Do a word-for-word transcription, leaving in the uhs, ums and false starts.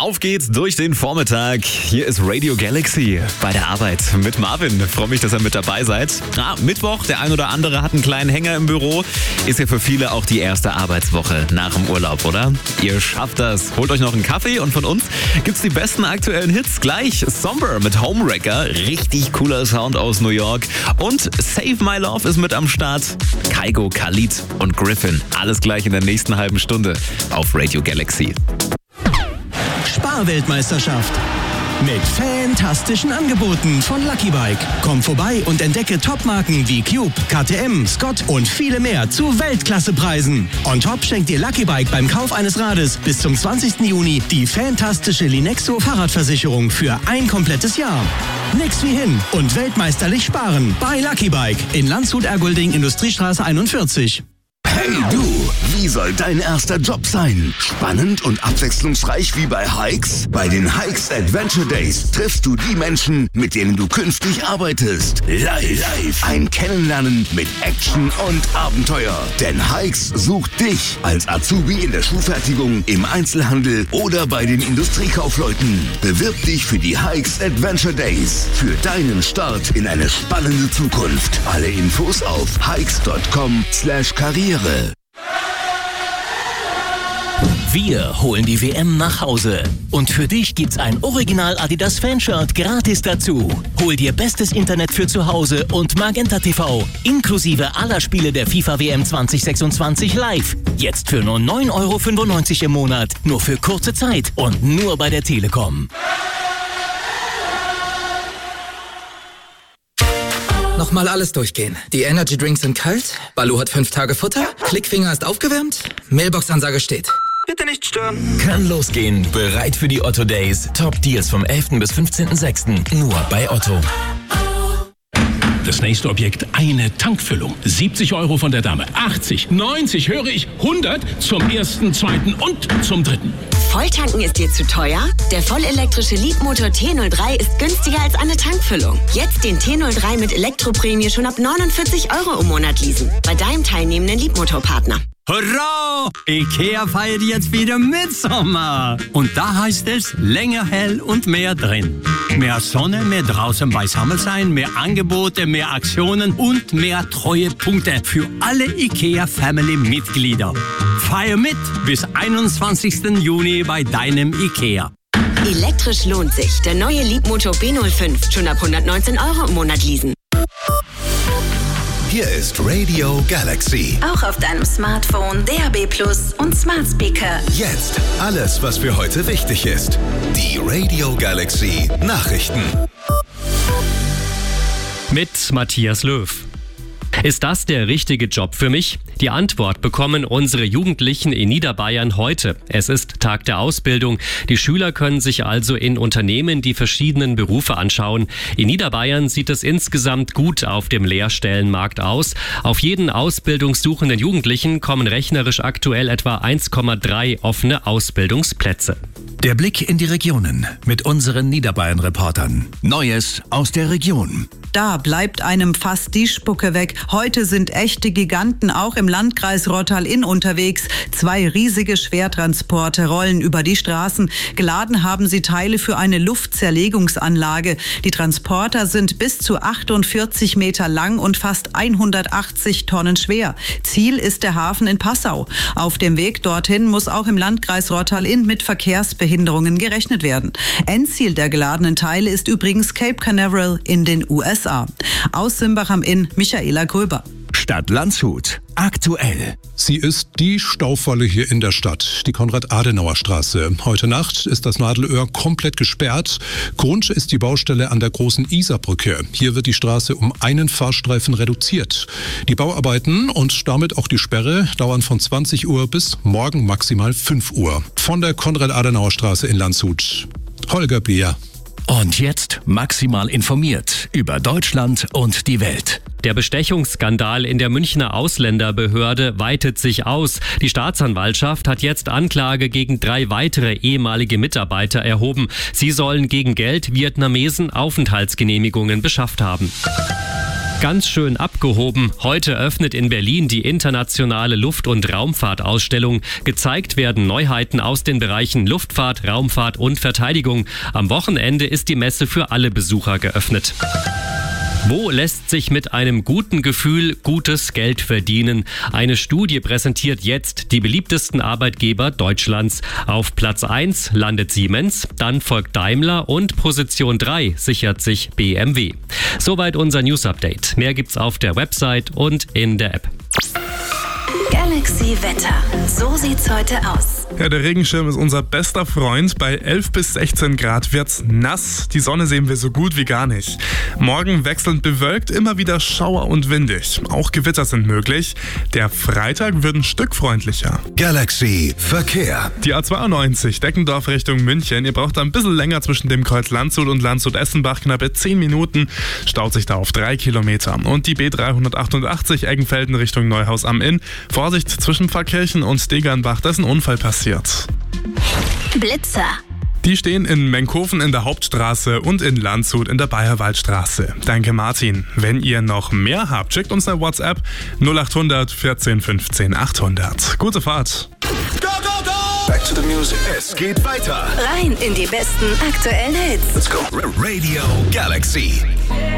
Auf geht's durch den Vormittag. Hier ist Radio Galaxy bei der Arbeit mit Marvin. Freue mich, dass ihr mit dabei seid. Ah, Mittwoch, der ein oder andere hat einen kleinen Hänger im Büro. Ist ja für viele auch die erste Arbeitswoche nach dem Urlaub, oder? Ihr schafft das. Holt euch noch einen Kaffee und von uns gibt's die besten aktuellen Hits gleich. Somber mit Homewrecker, richtig cooler Sound aus New York. Und Save My Love ist mit am Start. Kygo, Khalid und Griffin. Alles gleich in der nächsten halben Stunde auf Radio Galaxy. Sparweltmeisterschaft mit fantastischen Angeboten von Lucky Bike. Komm vorbei und entdecke Topmarken wie Cube, K T M, Scott und viele mehr zu Weltklassepreisen. On top schenkt dir Lucky Bike beim Kauf eines Rades bis zum zwanzigsten Juni die fantastische Linexo Fahrradversicherung für ein komplettes Jahr. Nix wie hin und weltmeisterlich sparen bei Lucky Bike in Landshut-Ergolding, Industriestraße einundvierzig. Hey du, wie soll dein erster Job sein? Spannend und abwechslungsreich wie bei Hikes? Bei den Hikes Adventure Days triffst du die Menschen, mit denen du künftig arbeitest. Live, live. Ein Kennenlernen mit Action und Abenteuer. Denn Hikes sucht dich als Azubi in der Schuhfertigung, im Einzelhandel oder bei den Industriekaufleuten. Bewirb dich für die Hikes Adventure Days. Für deinen Start in eine spannende Zukunft. Alle Infos auf hikes punkt com slash karriere. Wir holen die W M nach Hause. Und für dich gibt's ein Original Adidas Fanshirt gratis dazu. Hol dir bestes Internet für zu Hause und Magenta T V inklusive aller Spiele der FIFA W M zwanzig sechsundzwanzig live. Jetzt für nur neun Euro fünfundneunzig im Monat. Nur für kurze Zeit und nur bei der Telekom. Nochmal alles durchgehen. Die Energy Drinks sind kalt, Baloo hat fünf Tage Futter, Klickfinger ist aufgewärmt, Mailbox-Ansage steht. Bitte nicht stören. Kann losgehen. Bereit für die Otto Days. Top Deals vom elften bis fünfzehnten sechsten Nur bei Otto. Das nächste Objekt, eine Tankfüllung. siebzig Euro von der Dame. achtzig, neunzig, höre ich, hundert zum ersten, zweiten und zum dritten. Volltanken ist dir zu teuer? Der vollelektrische Leapmotor T null drei ist günstiger als eine Tankfüllung. Jetzt den T null drei mit Elektroprämie schon ab neunundvierzig Euro im Monat leasen. Bei deinem teilnehmenden Leapmotor-Partner. Hurra! IKEA feiert jetzt wieder Mitsommer. Und da heißt es länger hell und mehr drin. Mehr Sonne, mehr draußen beisammen sein, mehr Angebote, mehr Aktionen und mehr Treuepunkte für alle IKEA-Family-Mitglieder. Feier mit bis einundzwanzigsten Juni bei deinem IKEA. Elektrisch lohnt sich. Der neue Leapmotor B null fünf. Schon ab hundertneunzehn Euro im Monat leasen. Hier ist Radio Galaxy. Auch auf deinem Smartphone, D A B plus und Smart Speaker. Jetzt alles, was für heute wichtig ist. Die Radio Galaxy Nachrichten. Mit Matthias Löw. Ist das der richtige Job für mich? Die Antwort bekommen unsere Jugendlichen in Niederbayern heute. Es ist Tag der Ausbildung. Die Schüler können sich also in Unternehmen die verschiedenen Berufe anschauen. In Niederbayern sieht es insgesamt gut auf dem Lehrstellenmarkt aus. Auf jeden ausbildungssuchenden Jugendlichen kommen rechnerisch aktuell etwa eins Komma drei offene Ausbildungsplätze. Der Blick in die Regionen mit unseren Niederbayern-Reportern. Neues aus der Region. Da bleibt einem fast die Spucke weg. Heute sind echte Giganten auch im Landkreis Rottal-Inn unterwegs. Zwei riesige Schwertransporte rollen über die Straßen. Geladen haben sie Teile für eine Luftzerlegungsanlage. Die Transporter sind bis zu achtundvierzig Meter lang und fast hundertachtzig Tonnen schwer. Ziel ist der Hafen in Passau. Auf dem Weg dorthin muss auch im Landkreis Rottal-Inn mit Verkehrsbehinderungen gerechnet werden. Endziel der geladenen Teile ist übrigens Cape Canaveral in den U S A. Aus Simbach am Inn, Michaela Gröber. Stadt Landshut. Aktuell. Sie ist die Staufalle hier in der Stadt, die Konrad-Adenauer-Straße. Heute Nacht ist das Nadelöhr komplett gesperrt. Grund ist die Baustelle an der großen Isarbrücke. Hier wird die Straße um einen Fahrstreifen reduziert. Die Bauarbeiten und damit auch die Sperre dauern von zwanzig Uhr bis morgen maximal fünf Uhr. Von der Konrad-Adenauer-Straße in Landshut. Holger Blier. Und jetzt maximal informiert über Deutschland und die Welt. Der Bestechungsskandal in der Münchner Ausländerbehörde weitet sich aus. Die Staatsanwaltschaft hat jetzt Anklage gegen drei weitere ehemalige Mitarbeiter erhoben. Sie sollen gegen Geld Vietnamesen Aufenthaltsgenehmigungen beschafft haben. Ganz schön abgehoben. Heute öffnet in Berlin die internationale Luft- und Raumfahrtausstellung. Gezeigt werden Neuheiten aus den Bereichen Luftfahrt, Raumfahrt und Verteidigung. Am Wochenende ist die Messe für alle Besucher geöffnet. Wo lässt sich mit einem guten Gefühl gutes Geld verdienen? Eine Studie präsentiert jetzt die beliebtesten Arbeitgeber Deutschlands. Auf Platz eins landet Siemens, dann folgt Daimler und Position drei sichert sich B M W. Soweit unser News-Update. Mehr gibt's auf der Website und in der App. Galaxy Wetter. So sieht's heute aus. Ja, der Regenschirm ist unser bester Freund. Bei elf bis sechzehn Grad wird's nass. Die Sonne sehen wir so gut wie gar nicht. Morgen wechselnd bewölkt, immer wieder Schauer und windig. Auch Gewitter sind möglich. Der Freitag wird ein Stück freundlicher. Galaxy Verkehr. Die A zweiundneunzig Deckendorf Richtung München. Ihr braucht da ein bisschen länger zwischen dem Kreuz Landshut und Landshut-Essenbach. Knappe zehn Minuten. Staut sich da auf drei Kilometer. Und die B dreihundertachtundachtzig Eggenfelden Richtung Neuhaus am Inn. Vorsicht zwischen Pfarrkirchen und Degernbach, da ist ein Unfall passiert. Blitzer. Die stehen in Menkhofen in der Hauptstraße und in Landshut in der Bayerwaldstraße. Danke Martin. Wenn ihr noch mehr habt, schickt uns eine WhatsApp null acht hundert vierzehn fünfzehn achthundert. Gute Fahrt. Go, go, go! Back to the music. Es geht weiter. Rein in die besten aktuellen Hits. Let's go. Radio Galaxy.